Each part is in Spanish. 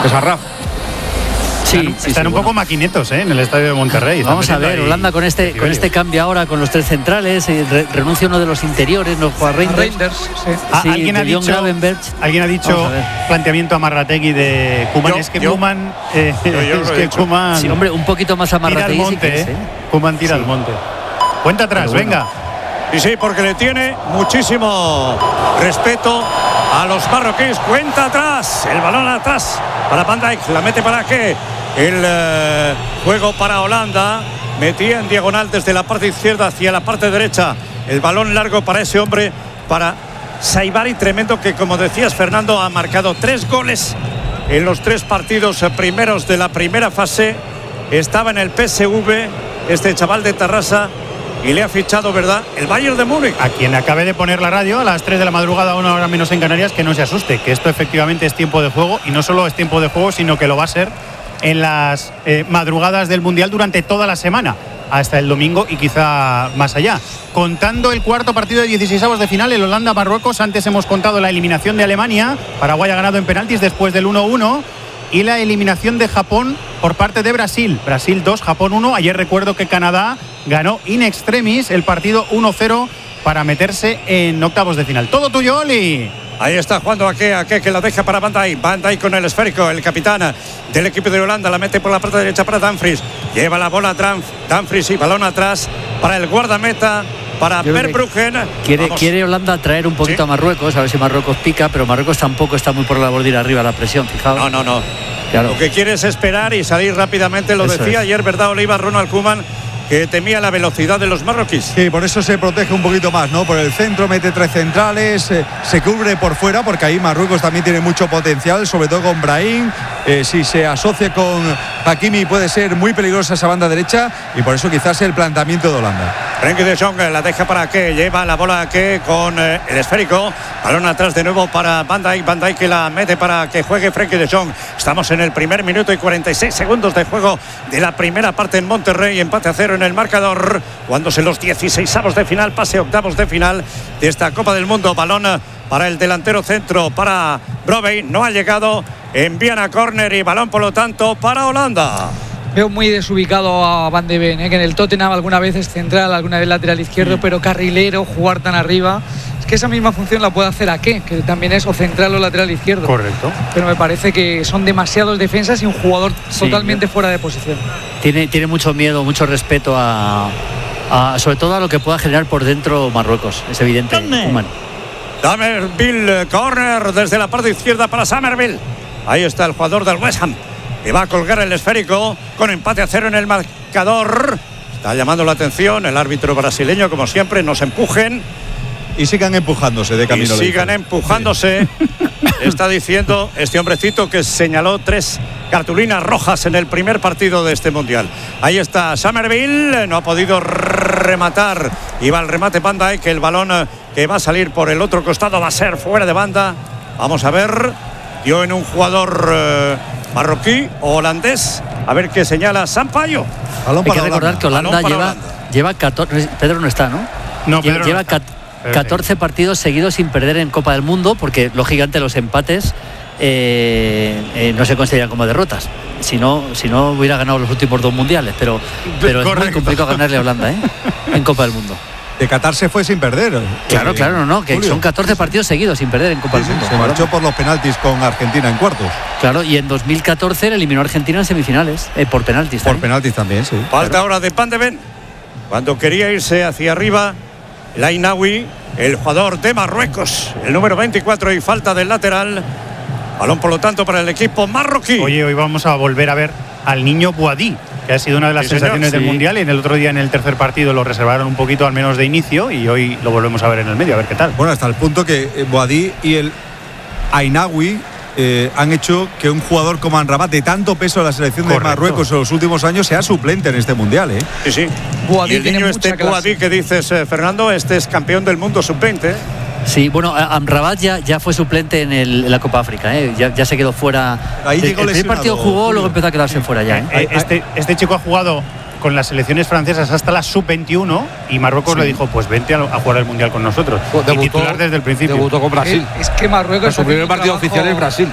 Sarraf. Sí, están un poco maquinetos en el estadio de Monterrey. Vamos a ver, Holanda con este cambio ahora, con los 3 centrales, renuncia uno de los interiores, no juega Reinders. Sí. ¿Alguien ha dicho planteamiento a Marrategui de Koeman? Es que Koeman... Koeman... Sí, hombre, un poquito más a Marrategui. Koeman tira al monte. Cuenta atrás, venga. Y sí, porque le tiene muchísimo respeto a los marroquíes. Cuenta atrás, el balón atrás para Van Dijk, la mete para qué. El juego para Holanda, metía en diagonal desde la parte izquierda hacia la parte derecha. El balón largo para ese hombre, para Saibari, tremendo, que como decías, Fernando, ha marcado 3 goles en los 3 partidos primeros de la primera fase. Estaba en el PSV, este chaval de Tarrasa, y le ha fichado, ¿verdad?, el Bayern de Múnich. A quien acabe de poner la radio a las 3 de la madrugada, 1 hora menos en Canarias, que no se asuste, que esto efectivamente es tiempo de juego, y no solo es tiempo de juego, sino que lo va a ser en las madrugadas del Mundial durante toda la semana, hasta el domingo y quizá más allá. Contando el cuarto partido de 16avos de final, el Holanda-Marruecos. Antes hemos contado la eliminación de Alemania. Paraguay ha ganado en penaltis después del 1-1. Y la eliminación de Japón por parte de Brasil. Brasil 2, Japón 1. Ayer recuerdo que Canadá ganó in extremis el partido 1-0 para meterse en octavos de final. Todo tuyo, Oli. Ahí está jugando a que la deja para Van Dijk. Van Dijk con el esférico, el capitán del equipo de Holanda, la mete por la parte derecha para Dumfries. Lleva la bola Dumfries y balón atrás para el guardameta, para Verbruggen. Quiere Holanda traer un poquito a Marruecos, a ver si Marruecos pica, pero Marruecos tampoco está muy por la bordilla arriba la presión, fijaos. No. Claro. Lo que quiere es esperar y salir rápidamente, lo decía ayer, ¿verdad, Oliva? Ronald Koeman, que temía la velocidad de los marroquíes. Sí, por eso se protege un poquito más, ¿no? Por el centro mete 3 centrales, se cubre por fuera, porque ahí Marruecos también tiene mucho potencial, sobre todo con Brahim. Si se asocia con Hakimi puede ser muy peligrosa esa banda derecha, y por eso quizás el planteamiento de Holanda. Frenkie de Jong la deja para que lleva la bola que con el esférico, balón atrás de nuevo para Van Dijk que la mete para que juegue Frenkie de Jong. Estamos en el primer minuto y 46 segundos de juego de la primera parte en Monterrey, empate a 0 en el marcador, jugándose los 16avos de final, pase octavos de final de esta Copa del Mundo. Balón para el delantero centro, para Brobbey, no ha llegado, envían a córner y balón por lo tanto para Holanda. Veo muy desubicado a Van de Ven, que en el Tottenham alguna vez es central, alguna vez lateral izquierdo, pero carrilero, jugar tan arriba. Es que esa misma función la puede hacer que también es o central o lateral izquierdo. Correcto. Pero me parece que son demasiados defensas y un jugador totalmente fuera de posición. Tiene mucho miedo, mucho respeto sobre todo a lo que pueda generar por dentro Marruecos, es evidente. Summerville, corner desde la parte izquierda para Summerville. Ahí está el jugador del West Ham, que va a colgar el esférico con empate a 0 en el marcador. Está llamando la atención el árbitro brasileño, como siempre, nos empujen. Y sigan empujándose de camino. Y sigan empujándose. Sí. Está diciendo este hombrecito que señaló 3 cartulinas rojas en el primer partido de este Mundial. Ahí está Summerville, no ha podido rematar. Y va el remate Van Dijk, que el balón que va a salir por el otro costado va a ser fuera de banda. Vamos a ver. Dio en un jugador marroquí o holandés. A ver qué señala Sampaio. Hay que recordar que Holanda lleva 14. Pedro no está, ¿no? No, Pedro lleva 14 partidos seguidos sin perder en Copa del Mundo, porque lógicamente los empates no se consideran como derrotas. Si no hubiera ganado los últimos 2 mundiales, pero es muy complicado ganarle a Holanda en Copa del Mundo. De Qatar se fue sin perder. Claro, que Julio. Son 14 partidos seguidos sin perder en Copa del Mundo. Se marchó por los penaltis con Argentina en cuartos. Claro, y en 2014 le eliminó a Argentina en semifinales, por penaltis. Por penaltis también, sí. Falta ahora de Van de Ven. Cuando quería irse hacia arriba, el Ainaoui, el jugador de Marruecos, el número 24, y falta del lateral. Balón, por lo tanto, para el equipo marroquí. Oye, hoy vamos a volver a ver al niño Boadí, que ha sido una de las sensaciones del Mundial, y en el otro día en el tercer partido lo reservaron un poquito al menos de inicio, y hoy lo volvemos a ver en el medio, a ver qué tal. Bueno, hasta el punto que Boadí y el Ainaoui han hecho que un jugador como Amrabat, de tanto peso en la selección de Marruecos en los últimos años, sea suplente en este Mundial. Sí. Boadí, y el niño Boadí que dices, Fernando, este es campeón del mundo sub-20. Sí, bueno, Amrabat ya fue suplente en la Copa África, ya se quedó fuera. Ahí el primer partido jugó, luego empezó a quedarse fuera ya. Este chico ha jugado con las selecciones francesas hasta la sub-21, y Marruecos le dijo, pues vente a jugar el Mundial con nosotros. Y titular desde el principio. Debutó con Brasil. Es que Marruecos, su primer partido oficial es Brasil.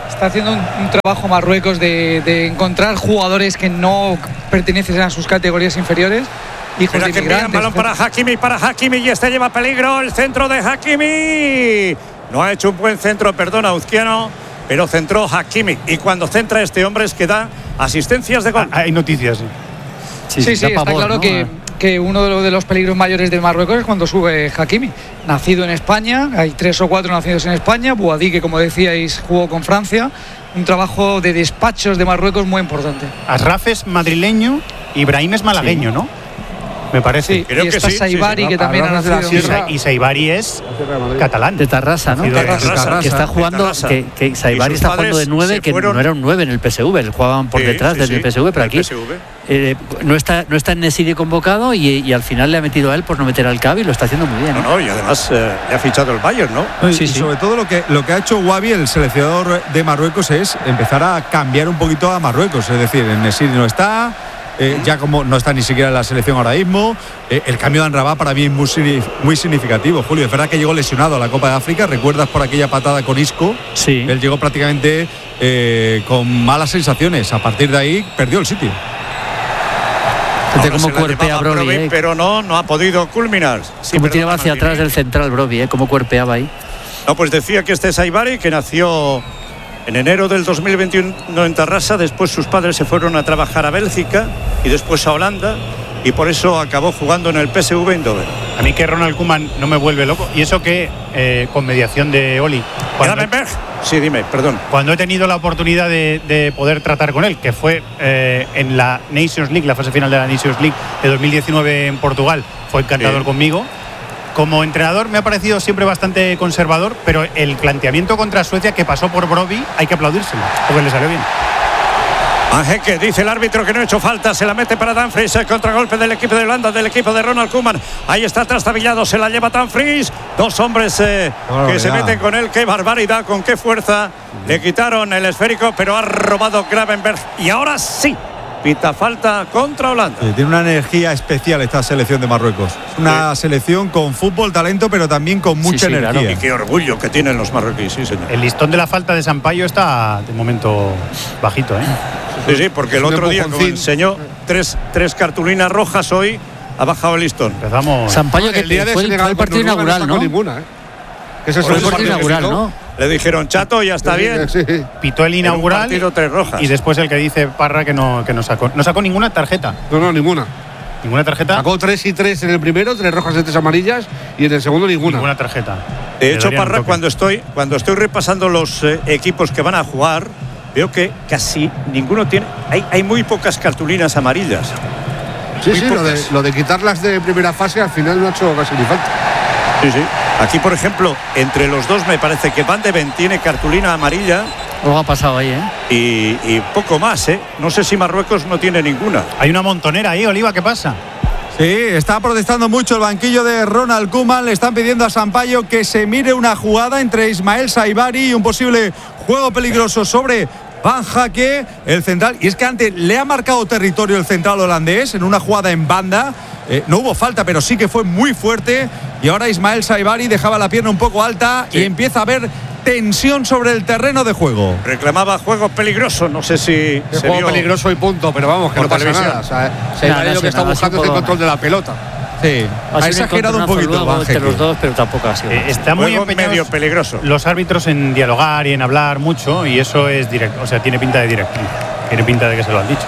Está haciendo un trabajo Marruecos de encontrar jugadores que no pertenecen a sus categorías inferiores. Hijos Mira de que envían inmigrantes. balón para Hakimi y este lleva peligro. El centro de Hakimi. No ha hecho un buen centro, perdona, Uzquiano, pero centró Hakimi. Y cuando centra este hombre es que da asistencias de gol. Hay noticias, sí. Sí, da está pavor, claro ¿no? que uno de los peligros mayores de Marruecos es cuando sube Hakimi. Nacido en España, hay 3 o 4 nacidos en España. Boadí, que como decíais, jugó con Francia. Un trabajo de despachos de Marruecos muy importante. Asraf es madrileño, Ibrahim es malagueño, ¿no? Me parece. Sí, y está Saibari, que también ha nacido. Y Saibari es catalán. De Tarrasa, ¿no? Nacido en Tarrasa, Que está jugando, que Saibari está jugando de 9, que no era un 9 en el PSV, le jugaban por detrás desde el PSV, pero aquí no está en Nesiri convocado y al final le ha metido a él por no meter al Cavi y lo está haciendo muy bien. No, y además le ha fichado el Bayern, ¿no? Y sobre todo lo que ha hecho Wabi, el seleccionador de Marruecos, es empezar a cambiar un poquito a Marruecos. Es decir, Nesiri no está, ya como no está ni siquiera en la selección ahora mismo. El cambio de Amrabat para mí es muy significativo, Julio. Es verdad que llegó lesionado a la Copa de África. ¿Recuerdas por aquella patada con Isco? Sí. Él llegó prácticamente con malas sensaciones. A partir de ahí perdió el sitio. Fíjate cómo cuerpea Broby, pero no ha podido culminar. Sí, como tiraba hacia atrás del central Broby, cómo cuerpeaba ahí. No, pues decía que este Saibari, que nació en enero del 2021 en Tarrasa, después sus padres se fueron a trabajar a Bélgica y después a Holanda, y por eso acabó jugando en el PSV Eindhoven. A mí que Ronald Koeman no me vuelve loco. Y eso que con mediación de Oli. Gravenberch. Sí, dime, perdón. Cuando he tenido la oportunidad de poder tratar con él, que fue en la Nations League, la fase final de la Nations League de 2019 en Portugal, fue encantador conmigo. Como entrenador me ha parecido siempre bastante conservador, pero el planteamiento contra Suecia que pasó por Broby hay que aplaudírselo, porque le salió bien. Ángel, que dice el árbitro que no ha hecho falta, se la mete para Dumfries, el contragolpe del equipo de Holanda, del equipo de Ronald Koeman. Ahí está trastabillado, se la lleva Dumfries. Dos hombres que se meten con él. Qué barbaridad, con qué fuerza. Le quitaron el esférico, pero ha robado Gravenberch. Y ahora sí, pita falta contra Holanda. Tiene una energía especial esta selección de Marruecos. Una selección con fútbol, talento, pero también con mucha energía. Claro. Y qué orgullo que tienen los marroquíes, sí, señor. El listón de la falta de Sampaio está de momento bajito, ¿eh? Sí, porque el otro día, como enseñó tres cartulinas rojas, hoy ha bajado el listón. Empezamos. Sampaio, que fue el partido inaugural, ¿no? Ninguna, Fue el partido inaugural, ¿no? Le dijeron, chato, ya está bien. Sí. Pitó el inaugural partido, 3 rojas. y después el que dice Parra que no sacó. No sacó ninguna tarjeta. No, ninguna. Ninguna tarjeta. Sacó 3 y 3 en el primero, 3 rojas y 3 amarillas, y en el segundo ninguna tarjeta. De hecho, Le darían Parra, un toque. cuando estoy repasando los equipos que van a jugar, veo que casi ninguno tiene. Hay muy pocas cartulinas amarillas. Sí, muy sí, lo de quitarlas de primera fase al final no ha hecho casi ni falta. Sí. Aquí, por ejemplo, entre los dos me parece que Van de Ven tiene cartulina amarilla. Algo ha pasado ahí, Y poco más, ¿eh? No sé si Marruecos no tiene ninguna. Hay una montonera ahí, Oliva, ¿qué pasa? Sí, está protestando mucho el banquillo de Ronald Koeman. Le están pidiendo a Sampaio que se mire una jugada entre Ismael Saibari y un posible juego peligroso sobre Van Hake, el central. Y es que antes le ha marcado territorio el central holandés en una jugada en banda. No hubo falta, pero sí que fue muy fuerte. Y ahora Ismael Saibari dejaba la pierna un poco alta y empieza a haber tensión sobre el terreno de juego. Reclamaba juego peligroso, no sé si Es se juego vio peligroso y punto, pero vamos, que por no pasa televisión. nada. O sea, Saibari lo que está buscando es el control de la pelota. Sí, ha exagerado un poquito Van entre Hake. los dos, pero tampoco ha sido. Está muy Juego empeñados medio peligroso. los árbitros en dialogar y en hablar mucho, y eso es directo, o sea, tiene pinta de directriz. Tiene pinta de que se lo han dicho.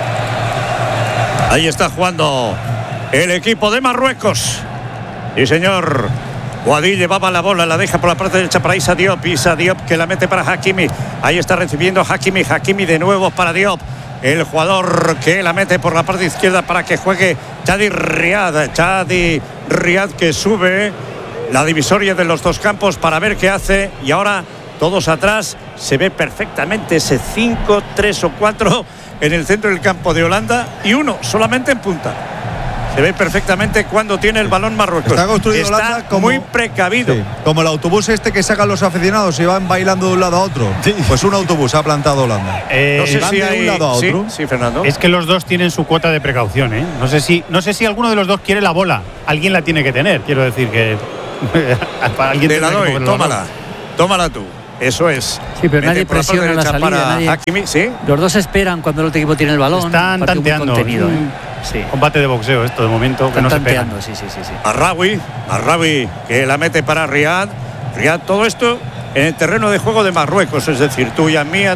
Ahí está jugando el equipo de Marruecos. Sí, señor. Boadí llevaba la bola, la deja por la parte derecha para Issa Diop. Issa Diop que la mete para Hakimi. Ahí está recibiendo Hakimi. Hakimi de nuevo para Diop. El jugador que la mete por la parte izquierda para que juegue Chadi Riad. Chadi Riad que sube la divisoria de los dos campos para ver qué hace. Y ahora todos atrás. Se ve perfectamente ese 5, 3 o 4 en el centro del campo de Holanda y uno solamente en punta. Se ve perfectamente cuando tiene el balón Marruecos. Está construido Está Holanda como, muy precavido. Sí, como el autobús este que sacan los aficionados y van bailando de un lado a otro. Pues un autobús ha plantado Holanda. No sé van si de hay, un lado a otro. Sí, Fernando. Es que los dos tienen su cuota de precaución, ¿eh? No sé si alguno de los dos quiere la bola. Alguien la tiene que tener. Quiero decir que alguien Te la tendrá que doy, mover la bola. tómala tú. Eso es. Sí, pero nadie Mete por presiona la derecha salida. para Nadie... Hakimi, ¿sí? Los dos esperan cuando el otro equipo tiene el balón. Están Partido muy tanteando. contenido, Sí. Combate de boxeo esto de momento, que Están no se pegan. tanteando, sí. Marraoui, que la mete para Riyad. Riyad, todo esto en el terreno de juego de Marruecos, es decir, tuya, mía.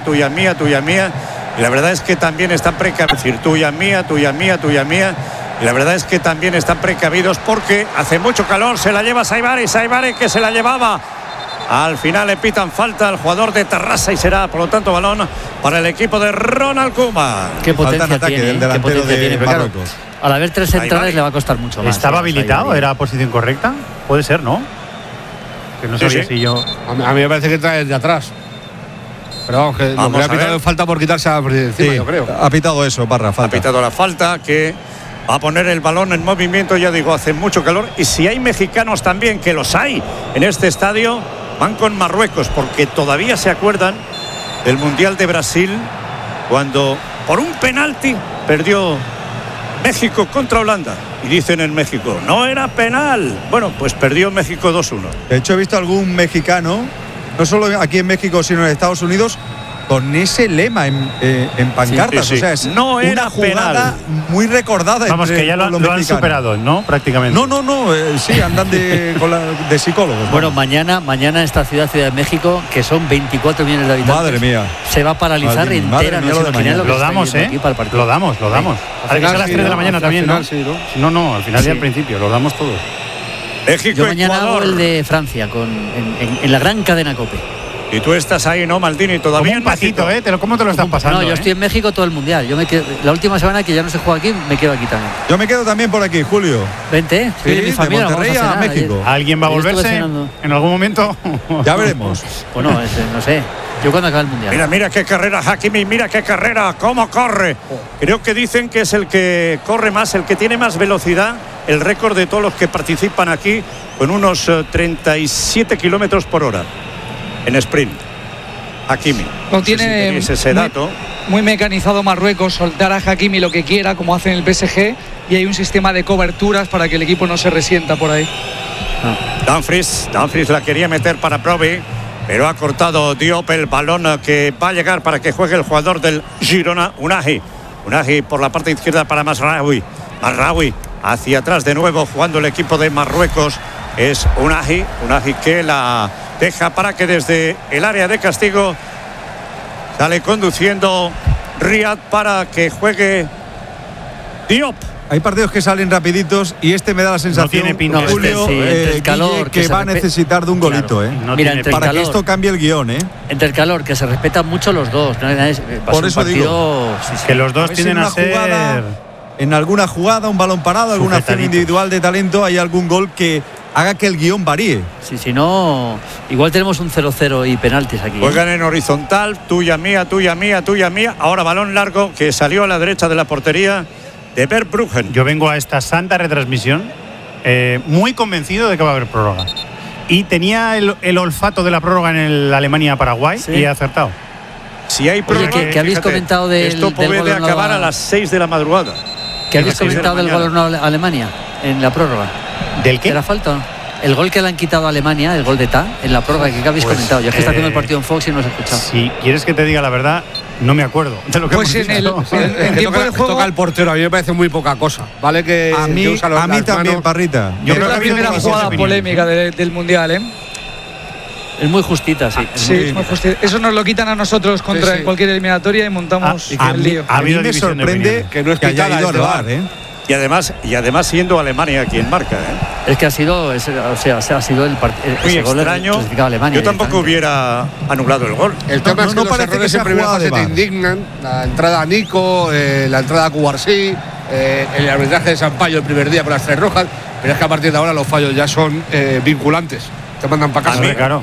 Y la verdad es que también están precavidos. Es decir, tuya, mía. Y la verdad es que también están precavidos porque hace mucho calor. Se la lleva Saibare que se la llevaba. Al final le pitan falta al jugador de Terrassa y será, por lo tanto, balón para el equipo de Ronald Koeman. Qué potencia Falta en ataque tiene, del delantero qué potencia de tiene, pero claro, Marruecos. al haber tres centrales Saibare. le va a costar mucho más. ¿Estaba habilitado? Saibare. ¿Era posición correcta? Puede ser, ¿no? Que no Sí, sabía sí. si yo... A mí me parece que trae desde atrás. Pero vamos, que lo Vamos que le ha a ver. pitado falta por quitarse a encima, Sí, yo creo. ha pitado eso, Parra, Ha falta. pitado la falta, que va a poner el balón en movimiento, ya digo, hace mucho calor. Y si hay mexicanos también, que los hay en este estadio, van con Marruecos, porque todavía se acuerdan del Mundial de Brasil, cuando por un penalti perdió México contra Holanda. Y dicen en México, no era penal. Bueno, pues perdió México 2-1. De hecho, he visto algún mexicano, no solo aquí en México, sino en Estados Unidos, con ese lema en pancartas. Sí, sí. O sea, es No era una jugada penal. muy recordada. Vamos, entre que ya lo los han mexicanos. superado, ¿no? Prácticamente. No, sí, andan de psicólogos. Bueno, mañana esta ciudad de México, que son 24 millones de habitantes, Madre mía. se va a paralizar Madre entera. mía, No lo se de imaginan mañana. lo que Lo se está damos, yendo aquí para el partido. Lo damos. Ahora que es a las 3 de la mañana también, ¿no? Sí, No, al final Sí. y al principio, lo damos todo. México, Yo mañana hago Ecuador. el de Francia en la gran cadena COPE. Y tú estás ahí, ¿no, Maldini? Todavía Como un en México. patito, ¿eh? ¿Cómo te lo estás pasando? No, yo estoy en México todo el mundial. Yo me quedo, la última semana que ya no se juega aquí, me quedo aquí también. Yo me quedo también por aquí, Julio. Vente, Sí, soy de mi de familia, vamos Monterrey a cenar México. ayer. ¿Alguien va a Ayer estuve volverse cenando. en algún momento? Ya veremos. Bueno, no sé. Yo cuando acabe el mundial. Mira qué carrera Hakimi, mira qué carrera, cómo corre. Creo que dicen que es el que corre más, el que tiene más velocidad, el récord de todos los que participan aquí, con unos 37 kilómetros por hora en sprint. Hakimi. Lo No sé si tiene tenéis ese dato. muy mecanizado Marruecos, soltar a Hakimi lo que quiera, como hacen en el PSG, y hay un sistema de coberturas para que el equipo no se resienta por ahí. Dumfries la quería meter para Provi, pero ha cortado Diop el balón que va a llegar para que juegue el jugador del Girona, Unai por la parte izquierda para Mazraoui hacia atrás de nuevo jugando el equipo de Marruecos. Es Unai que la deja para que desde el área de castigo sale conduciendo Riyad para que juegue Diop. Hay partidos que salen rapiditos y este me da la sensación, tiene pinta. No, Julio, sí, entre el calor, Guille, que que se va a repe- necesitar de un golito, Claro, no Mira, tiene entre para calor. que esto cambie el guión, Entre el calor, que se respetan mucho los dos. ¿No? Va a Por ser un eso partido, sí, sí. Que los A dos ver si tienden en a una ser... jugada, en alguna jugada, un balón parado, alguna acción Sujetaditos. individual de talento, hay algún gol que haga que el guión varíe. Sí, si no, igual tenemos un 0-0 y penaltis aquí. Juegan en horizontal, tuya mía. Ahora balón largo que salió a la derecha de la portería de Verbruggen. Yo vengo a esta santa retransmisión muy convencido de que va a haber prórroga. Y tenía el olfato de la prórroga en el Alemania-Paraguay Sí. y he acertado. Si hay prórroga, ¿qué habéis fíjate, comentado del- esto del puede gol acabar nueva- a las 6 de la madrugada. ¿Qué habéis a las 6 de la comentado del mañana. gol a Alemania en la prórroga? ¿Del qué? ¿Era falta o no? El gol que le han quitado a Alemania, el gol de Ta, en la prórroga, ¿qué habéis Pues, comentado? Yo es que está haciendo el partido en Fox y no os he escuchado. Si quieres que te diga la verdad, no me acuerdo de lo que Pues hemos en dicho. en tiempo de juego toca el portero, a mí me parece muy poca cosa. Vale que A mí, que usa a mí las también, manos. Parrita. Yo es creo la que primera no jugada opiniones. polémica del Mundial, ¿eh? Es muy justita, sí. Sí, es muy justo. Eso nos lo quitan a nosotros contra Sí, sí. en cualquier eliminatoria y montamos Ah, el lío. ha A mí habido me división de sorprende opiniones. Que no es que haya pitada ido al este VAR, VAR. ¿eh? Y además siendo Alemania quien marca. Es que ha sido, ha sido el partido. Muy extraño. Alemania, Yo tampoco directamente. hubiera anulado el gol. El tema No, es que no los parece que errores sea en primera jugada de fase te VAR. indignan. La entrada a Nico, la entrada a Cubarsí, el arbitraje de Sampaio el primer día con las 3 rojas. Pero es que a partir de ahora los fallos ya son vinculantes. Te mandan para casa. A mí, claro.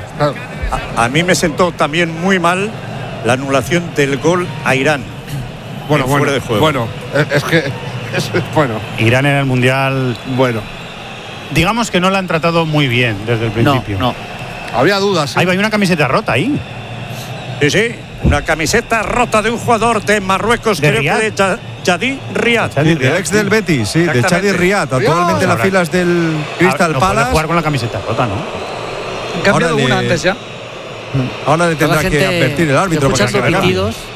A mí me sentó también muy mal la anulación del gol a Irán. Bueno, fuera de juego. Bueno, es que. Bueno, Irán en el Mundial, bueno. digamos que no la han tratado muy bien desde el No, principio. no. Había dudas. Ahí va, hay una camiseta rota ahí. Sí, una camiseta rota de un jugador de Marruecos, ¿De creo Riyad? que de Yadi Riyad. Sí, del ex del Betis, sí, de Exactamente. Chadi Riyad, actualmente en las Ahora- filas del Crystal No puede Palace. jugar con la camiseta rota, ¿no? Han cambiado Órale. una antes ya. Ahora le tendrá que advertir el árbitro. Escuchando pitidos.